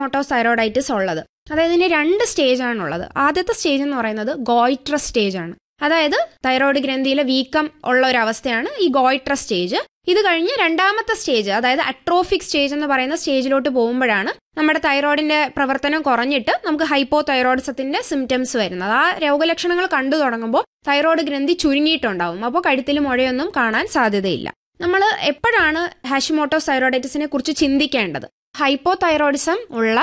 Hashimoto's thyroiditis ഉള്ളത്. അതായത് ഇതിന് 2 സ്റ്റേജാണുള്ളത്. ആദ്യത്തെ സ്റ്റേജ് എന്ന് പറയുന്നത് ഗോയിട്രസ് സ്റ്റേജ് ആണ്. അതായത് തൈറോയ്ഡ് ഗ്രന്ഥിയിലെ വീക്കം ഉള്ള ഒരു അവസ്ഥയാണ് ഈ ഗോയിട്രസ് സ്റ്റേജ്. ഇത് കഴിഞ്ഞ് രണ്ടാമത്തെ സ്റ്റേജ്, അതായത് അട്രോഫിക് സ്റ്റേജ് എന്ന് പറയുന്ന സ്റ്റേജിലോട്ട് പോകുമ്പോഴാണ് നമ്മുടെ തൈറോയിഡിന്റെ പ്രവർത്തനം കുറഞ്ഞിട്ട് നമുക്ക് ഹൈപ്പോ തൈറോയിഡിസത്തിന്റെ സിംറ്റംസ് വരുന്നത്. ആ രോഗലക്ഷണങ്ങൾ കണ്ടു തുടങ്ങുമ്പോൾ തൈറോയ്ഡ് ഗ്രന്ഥി ചുരുങ്ങിയിട്ടുണ്ടാവും. അപ്പോൾ കഴുത്തിൽ മുഴയൊന്നും കാണാൻ സാധ്യതയില്ല. നമ്മൾ എപ്പോഴാണ് ഹാഷിമോട്ടോസ് തൈറോയിഡൈറ്റിസിനെ കുറിച്ച് ചിന്തിക്കേണ്ടത്? ഹൈപ്പോ തൈറോയിഡിസം ഉള്ള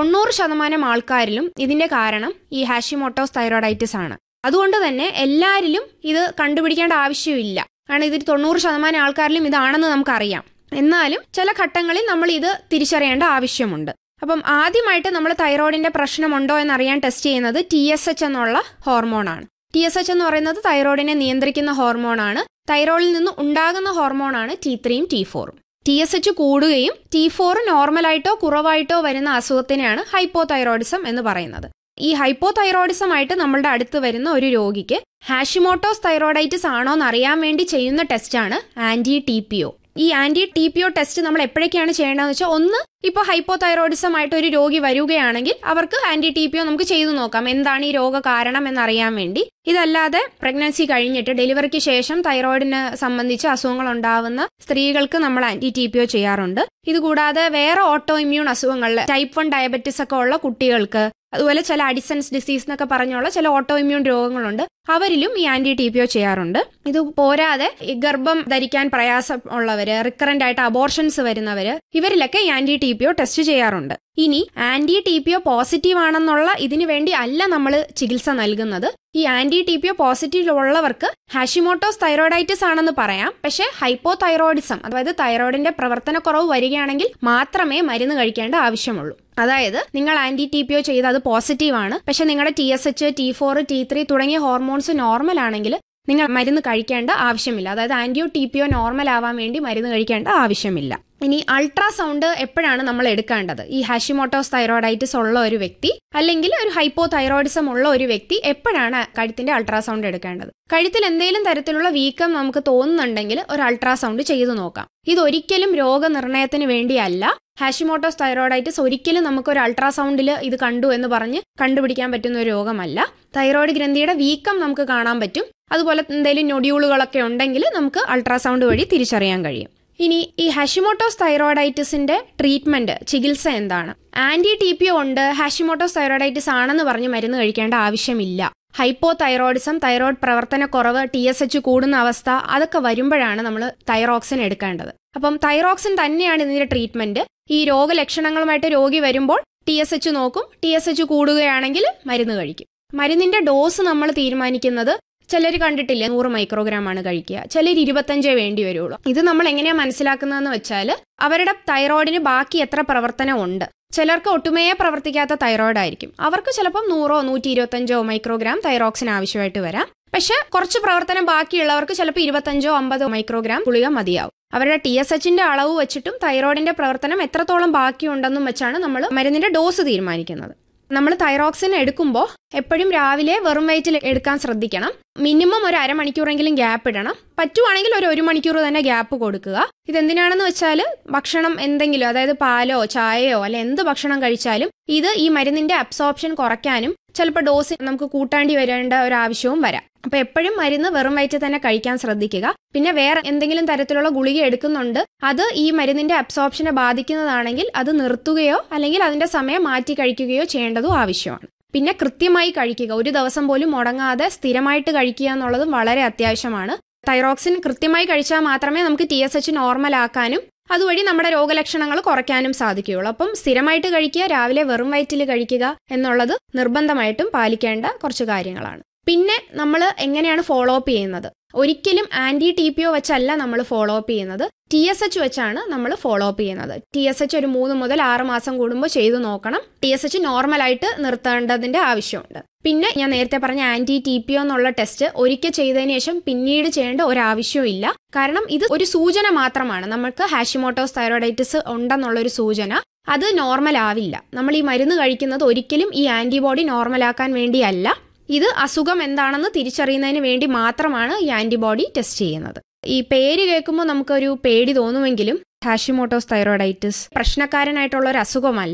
90% ആൾക്കാരിലും ഇതിന്റെ കാരണം ഈ ഹാഷിമോട്ടോസ് തൈറോയിഡൈറ്റിസ് ആണ്. അതുകൊണ്ട് തന്നെ എല്ലാവരിലും ഇത് കണ്ടുപിടിക്കേണ്ട ആവശ്യമില്ല. കാരണം ഇതിൽ 90% ആൾക്കാരിലും ഇതാണെന്ന് നമുക്കറിയാം. എന്നാലും ചില ഘട്ടങ്ങളിൽ നമ്മൾ ഇത് തിരിച്ചറിയേണ്ട ആവശ്യമുണ്ട്. അപ്പം ആദ്യമായിട്ട് നമ്മൾ തൈറോയിഡിന്റെ പ്രശ്നമുണ്ടോ എന്നറിയാൻ ടെസ്റ്റ് ചെയ്യുന്നത് TSH എന്നുള്ള ഹോർമോണാണ്. TSH എന്ന് പറയുന്നത് തൈറോയിഡിനെ നിയന്ത്രിക്കുന്ന ഹോർമോണാണ്. തൈറോയിഡിൽ നിന്ന് ഉണ്ടാകുന്ന ഹോർമോണാണ് T3യും T4ഉം. TSH കൂടുകയും T4 നോർമലായിട്ടോ കുറവായിട്ടോ വരുന്ന അസുഖത്തിനെയാണ് ഹൈപ്പോ തൈറോയിഡിസം എന്ന് പറയുന്നത്. ഈ ഹൈപ്പോ തൈറോയിഡിസമായിട്ട് നമ്മളുടെ അടുത്ത് വരുന്ന ഒരു രോഗിക്ക് ഹാഷിമോട്ടോസ് തൈറോയിഡൈറ്റിസ് ആണോ എന്ന് അറിയാൻ വേണ്ടി ചെയ്യുന്ന ടെസ്റ്റാണ് ആന്റി-TPO. ഈ ആന്റി-TPO ടെസ്റ്റ് നമ്മൾ എപ്പോഴൊക്കെയാണ് ചെയ്യേണ്ടതെന്ന് വെച്ചാൽ, ഒന്ന് ഇപ്പോൾ ഹൈപ്പോ തൈറോയിഡിസമായിട്ട് ഒരു രോഗി വരികയാണെങ്കിൽ അവർക്ക് ആന്റി-TPO നമുക്ക് ചെയ്തു നോക്കാം, എന്താണ് ഈ രോഗ കാരണം എന്നറിയാൻ വേണ്ടി. ഇതല്ലാതെ പ്രഗ്നൻസി കഴിഞ്ഞിട്ട് ഡെലിവറിക്ക് ശേഷം തൈറോയിഡിനെ സംബന്ധിച്ച് അസുഖങ്ങൾ ഉണ്ടാവുന്ന സ്ത്രീകൾക്ക് നമ്മൾ ആന്റി-TPO ചെയ്യാറുണ്ട്. ഇതുകൂടാതെ വേറെ ഓട്ടോ ഇമ്മ്യൂൺ അസുഖങ്ങളിൽ ടൈപ്പ് 1 ഡയബറ്റിസ് ഒക്കെ ഉള്ള കുട്ടികൾക്ക്, അതുപോലെ ചില അഡിസൺസ് ഡിസീസ് എന്നൊക്കെ പറഞ്ഞുള്ള ചില ഓട്ടോ ഇമ്മ്യൂൺ രോഗങ്ങളുണ്ട്, അവരിലും ഈ ആന്റി-TPO ചെയ്യാറുണ്ട്. ഇത് പോരാതെ ഗർഭം ധരിക്കാൻ പ്രയാസം ഉള്ളവര്, റിക്കറന്റ് ആയിട്ട് അബോർഷൻസ് വരുന്നവര്, ഇവരിലൊക്കെ ഈ ആന്റി-TPO ടെസ്റ്റ് ചെയ്യാറുണ്ട്. ഇനി ആന്റി-TPO പോസിറ്റീവ് ആണെന്നുള്ള ഇതിനു വേണ്ടി അല്ല നമ്മൾ ചികിത്സ നൽകുന്നത്. ഈ ആന്റി-TPO പോസിറ്റീവ് ഉള്ളവർക്ക് ഹാഷിമോട്ടോസ് തൈറോയിഡൈറ്റിസ് ആണെന്ന് പറയാം. പക്ഷേ ഹൈപ്പോ തൈറോയിഡിസം, അതായത് തൈറോയിഡിന്റെ പ്രവർത്തനക്കുറവ് വരികയാണെങ്കിൽ മാത്രമേ മരുന്ന് കഴിക്കേണ്ട ആവശ്യമുള്ളൂ. അതായത് നിങ്ങൾ ആന്റി-TPO ചെയ്ത് അത് പോസിറ്റീവ് ആണ്, പക്ഷെ നിങ്ങളുടെ TSH, T4, T3 തുടങ്ങിയ ഹോർമോൺസ് നോർമൽ ആണെങ്കിൽ നിങ്ങൾ മരുന്ന് കഴിക്കേണ്ട ആവശ്യമില്ല. അതായത് ആന്റി-TPO നോർമൽ ആവാൻ വേണ്ടി മരുന്ന് കഴിക്കേണ്ട ആവശ്യമില്ല. ഇനി അൾട്രാസൗണ്ട് എപ്പോഴാണ് നമ്മൾ എടുക്കേണ്ടത്? ഈ ഹാഷിമോട്ടോസ് തൈറോയിഡൈറ്റിസ് ഉള്ള ഒരു വ്യക്തി അല്ലെങ്കിൽ ഒരു ഹൈപ്പോ തൈറോയിഡിസം ഉള്ള ഒരു വ്യക്തി എപ്പോഴാണ് കഴുത്തിന്റെ അൾട്രാസൗണ്ട് എടുക്കേണ്ടത്? കഴുത്തിൽ എന്തെങ്കിലും തരത്തിലുള്ള വീക്കം നമുക്ക് തോന്നുന്നുണ്ടെങ്കിൽ ഒരു അൾട്രാസൗണ്ട് ചെയ്തു നോക്കാം. ഇതൊരിക്കലും രോഗനിർണയത്തിന് വേണ്ടിയല്ല. ഹാഷിമോട്ടോസ് തൈറോയിഡൈറ്റിസ് ഒരിക്കലും നമുക്കൊരു അൾട്രാസൗണ്ടിൽ ഇത് കണ്ടു എന്ന് പറഞ്ഞ് കണ്ടുപിടിക്കാൻ പറ്റുന്ന ഒരു രോഗമല്ല. തൈറോയിഡ് ഗ്രന്ഥിയുടെ വീക്കം നമുക്ക് കാണാൻ പറ്റും. അതുപോലെ എന്തെങ്കിലും നൊഡ്യൂളുകളൊക്കെ ഉണ്ടെങ്കിൽ നമുക്ക് അൾട്രാസൗണ്ട് വഴി തിരിച്ചറിയാൻ കഴിയും. ഇനി ഈ ഹാഷിമോട്ടോസ് തൈറോയിഡൈറ്റിസിന്റെ ട്രീറ്റ്മെന്റ്, ചികിത്സ എന്താണ്? ആന്റി-TPO ഉണ്ട്, ഹാഷിമോട്ടോസ് തൈറോയിഡൈറ്റിസ് ആണെന്ന് പറഞ്ഞ് മരുന്ന് കഴിക്കേണ്ട ആവശ്യമില്ല. ഹൈപ്പോ തൈറോയിഡിസം, തൈറോയ്ഡ് പ്രവർത്തനക്കുറവ്, TSH കൂടുന്ന അവസ്ഥ, അതൊക്കെ വരുമ്പോഴാണ് നമ്മൾ തൈറോക്സിൻ എടുക്കേണ്ടത്. അപ്പം തൈറോക്സിൻ തന്നെയാണ് ഇതിന്റെ ട്രീറ്റ്മെന്റ്. ഈ രോഗലക്ഷണങ്ങളുമായിട്ട് രോഗി വരുമ്പോൾ TSH നോക്കും. TSH കൂടുകയാണെങ്കിൽ മരുന്ന് കഴിക്കും. മരുന്നിന്റെ ഡോസ് നമ്മൾ തീരുമാനിക്കുന്നത്, ചിലർ കണ്ടിട്ടില്ലേ 100 മൈക്രോഗ്രാം ആണ് കഴിക്കുക, ചിലർ 25 വേണ്ടി വരുള്ളൂ. ഇത് നമ്മൾ എങ്ങനെയാ മനസ്സിലാക്കുന്നതെന്ന് വെച്ചാൽ അവരുടെ തൈറോയിഡിന് ബാക്കി എത്ര പ്രവർത്തനം ഉണ്ട്. ചിലർക്ക് ഒട്ടുമേ പ്രവർത്തിക്കാത്ത തൈറോയിഡ് ആയിരിക്കും. അവർക്ക് ചിലപ്പം 100 125 മൈക്രോഗ്രാം തൈറോക്സിൻ ആവശ്യമായിട്ട് വരാം. പക്ഷെ കുറച്ച് പ്രവർത്തനം ബാക്കിയുള്ളവർക്ക് ചിലപ്പോൾ 25 50 മൈക്രോഗ്രാം ഗുളിക മതിയാവും. അവരുടെ TSHന്റെ അളവ് വെച്ചിട്ടും തൈറോയിഡിന്റെ പ്രവർത്തനം എത്രത്തോളം ബാക്കിയുണ്ടെന്നും വെച്ചാണ് നമ്മൾ മരുന്നിന്റെ ഡോസ് തീരുമാനിക്കുന്നത്. നമ്മൾ തൈറോക്സിൻ എടുക്കുമ്പോൾ എപ്പോഴും രാവിലെ വെറും വയറ്റിൽ എടുക്കാൻ ശ്രദ്ധിക്കണം. മിനിമം ഒരു അരമണിക്കൂറെങ്കിലും ഗ്യാപ്പ് ഇടണം. പറ്റുവാണെങ്കിൽ ഒരു 1 മണിക്കൂർ തന്നെ ഗ്യാപ്പ് കൊടുക്കുക. ഇതെന്തിനാണെന്ന് വെച്ചാൽ ഭക്ഷണം എന്തെങ്കിലും, അതായത് പാലോ ചായയോ അല്ലെ എന്ത് ഭക്ഷണം കഴിച്ചാലും ഇത് ഈ മരുന്നിന്റെ അബ്സോർപ്ഷൻ കുറയ്ക്കാനും ചിലപ്പോൾ ഡോസ് നമുക്ക് കൂട്ടാണ്ടി വരേണ്ട ഒരു ആവശ്യവും വരാം. അപ്പൊ എപ്പോഴും മരുന്ന് വെറും വയറ്റിൽ തന്നെ കഴിക്കാൻ ശ്രദ്ധിക്കുക. പിന്നെ വേറെ എന്തെങ്കിലും തരത്തിലുള്ള ഗുളിക എടുക്കുന്നുണ്ട്, അത് ഈ മരുന്നിന്റെ അബ്സോർപ്ഷനെ ബാധിക്കുന്നതാണെങ്കിൽ അത് നിർത്തുകയോ അല്ലെങ്കിൽ അതിന്റെ സമയം മാറ്റി കഴിക്കുകയോ ചെയ്യേണ്ടതും ആവശ്യമാണ്. പിന്നെ കൃത്യമായി കഴിക്കുക. ഒരു ദിവസം പോലും മുടങ്ങാതെ സ്ഥിരമായിട്ട് കഴിക്കുക എന്നുള്ളതും വളരെ അത്യാവശ്യമാണ്. തൈറോക്സിൻ കൃത്യമായി കഴിച്ചാൽ മാത്രമേ നമുക്ക് TSH നോർമൽ ആക്കാനും അതുവഴി നമ്മുടെ രോഗലക്ഷണങ്ങൾ കുറയ്ക്കാനും സാധിക്കുകയുള്ളൂ. അപ്പം സ്ഥിരമായിട്ട് കഴിക്കുക, രാവിലെ വെറും വയറ്റിൽ കഴിക്കുക എന്നുള്ളത് നിർബന്ധമായിട്ടും പാലിക്കേണ്ട കുറച്ച് കാര്യങ്ങളാണ്. പിന്നെ നമ്മൾ എങ്ങനെയാണ് ഫോളോ അപ്പ് ചെയ്യുന്നത്? ഒരിക്കലും ആന്റി-TPO വെച്ചല്ല നമ്മൾ ഫോളോ അപ്പ് ചെയ്യുന്നത്, TSH വെച്ചാണ് നമ്മൾ ഫോളോ അപ്പ് ചെയ്യുന്നത്. TSH ഒരു 3 മുതൽ 6 മാസം കൂടുമ്പോൾ ചെയ്തു നോക്കണം. TSH നോർമലായിട്ട് നിർത്തേണ്ടതിന്റെ ആവശ്യമുണ്ട്. പിന്നെ ഞാൻ നേരത്തെ പറഞ്ഞ ആന്റി-TPO എന്നുള്ള ടെസ്റ്റ് ഒരിക്കൽ ചെയ്തതിനു ശേഷം പിന്നീട് ചെയ്യേണ്ട ഒരാവശ്യവും ഇല്ല. കാരണം ഇത് ഒരു സൂചന മാത്രമാണ്. നമുക്ക് ഹാഷിമോട്ടോസ് തൈറോയിഡൈറ്റിസ് ഉണ്ടെന്നുള്ളൊരു സൂചന. അത് നോർമൽ ആവില്ല. നമ്മൾ ഈ മരുന്ന് കഴിക്കുന്നത് ഒരിക്കലും ഈ ആന്റിബോഡി നോർമലാക്കാൻ വേണ്ടിയല്ല. ഇത് അസുഖം എന്താണെന്ന് തിരിച്ചറിയുന്നതിന് വേണ്ടി മാത്രമാണ് ഈ ആന്റിബോഡി ടെസ്റ്റ് ചെയ്യുന്നത്. ഈ പേര് കേൾക്കുമ്പോൾ നമുക്കൊരു പേടി തോന്നുമെങ്കിലും ഹാഷിമോട്ടോസ് തൈറോയിഡൈറ്റിസ് പ്രശ്നക്കാരനായിട്ടുള്ള ഒരു അസുഖമല്ല.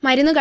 മരുന്ന്